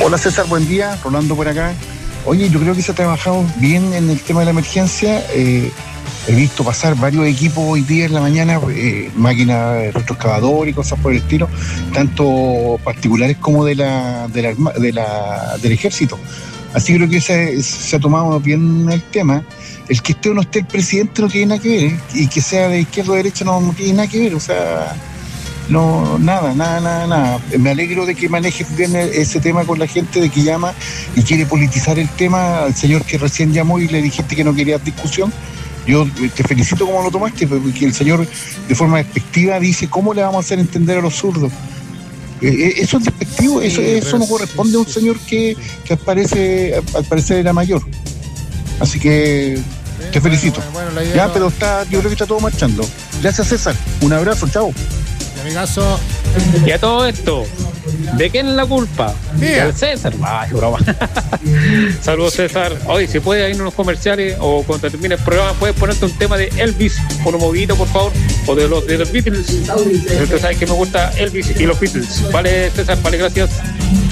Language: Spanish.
Hola César, buen día, Rolando por acá. Oye, yo creo que se ha trabajado bien en el tema de la emergencia. He visto pasar varios equipos hoy día en la mañana, máquinas de retroexcavador y cosas por el estilo, tanto particulares como del ejército. Así creo que se ha tomado bien el tema. El que esté o no esté el presidente no tiene nada que ver, ¿eh? Y que sea de izquierda o derecha no tiene nada que ver, o sea, no, nada. Me alegro de que manejes bien ese tema con la gente, de que llama y quiere politizar el tema. Al señor que recién llamó y le dijiste que no querías discusión, yo te felicito como lo tomaste, porque el señor de forma despectiva dice cómo le vamos a hacer entender a los zurdos. Eso es despectivo, sí, eso no corresponde a un señor que al parecer era mayor. Así que te felicito. Bueno, ya, pero yo creo que está todo marchando. Gracias, César. Un abrazo, chao. Amigazo. Y a todo esto, ¿de quién es la culpa? Del César. Ay, broma. Saludos, César. Hoy, si puede ir a unos comerciales o cuando termine el programa, puedes ponerte un tema de Elvis, uno movidito, por favor, o de los Beatles. Ustedes saben que me gusta Elvis y los Beatles. Vale, César, vale, gracias.